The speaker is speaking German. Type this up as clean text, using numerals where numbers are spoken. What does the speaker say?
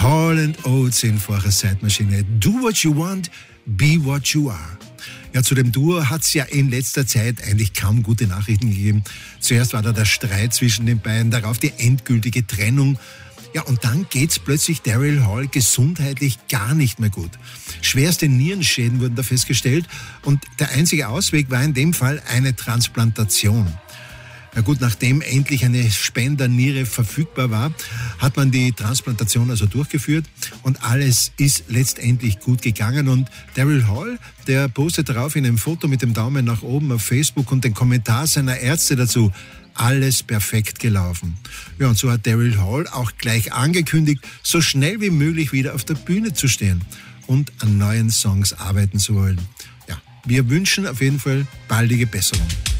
Hall & Oates in vorher Zeitmaschine. Do what you want, be what you are. Ja, zu dem Duo hat es ja in letzter Zeit eigentlich kaum gute Nachrichten gegeben. Zuerst war da der Streit zwischen den beiden, darauf die endgültige Trennung. Ja, und dann geht's plötzlich Daryl Hall gesundheitlich gar nicht mehr gut. Schwerste Nierenschäden wurden da festgestellt und der einzige Ausweg war in dem Fall eine Transplantation. Na gut, nachdem endlich eine Spenderniere verfügbar war, hat man die Transplantation also durchgeführt und alles ist letztendlich gut gegangen. Und Daryl Hall, der postet darauf in einem Foto mit dem Daumen nach oben auf Facebook und den Kommentar seiner Ärzte dazu: alles perfekt gelaufen. Ja, und so hat Daryl Hall auch gleich angekündigt, so schnell wie möglich wieder auf der Bühne zu stehen und an neuen Songs arbeiten zu wollen. Ja, wir wünschen auf jeden Fall baldige Besserung.